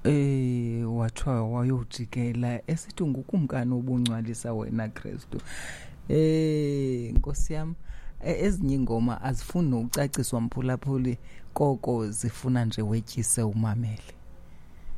wathiwa wayojikela esithi ngukumkani obungcwalisa wena Kristu. Nkosi yami, ezinye ingoma azifuni nokucaciswa mphulaphuli, koko zifuna nje wetyise umamele.